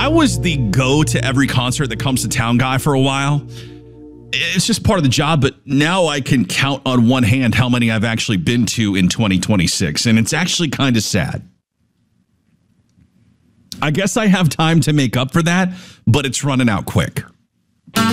I was the go to every concert that comes to town guy for a while. It's just part of the job, but now I can count on one hand how many I've actually been to in 2026, and it's actually kind of sad. I guess I have time to make up for that, but it's running out quick.